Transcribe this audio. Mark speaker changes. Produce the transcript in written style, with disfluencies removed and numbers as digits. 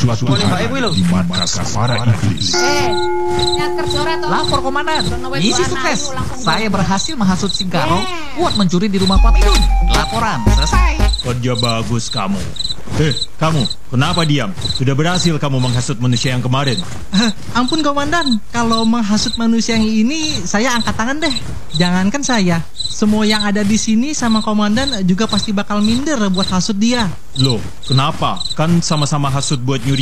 Speaker 1: suatu hari di markas para iblis.
Speaker 2: Lapor komandan, misi sukses. Saya berhasil menghasut Singkaro buat mencuri di rumah Pak Midun. Laporan selesai.
Speaker 3: Kerja bagus kamu. Kamu, kenapa diam? Sudah berhasil kamu menghasut manusia yang kemarin.
Speaker 4: Ampun komandan, kalau menghasut manusia yang ini saya angkat tangan deh. Jangankan saya, semua yang ada di sini sama komandan juga pasti bakal minder buat hasut dia.
Speaker 3: Loh, kenapa? Kan sama-sama hasut buat nyuri